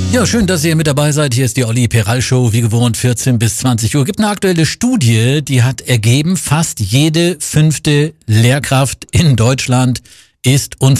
Ja, schön, dass ihr mit dabei seid. Hier ist die Olli Peral Show, wie gewohnt 14 bis 20 Uhr. Gibt eine aktuelle Studie, die hat ergeben, fast jede 5. Lehrkraft in Deutschland ist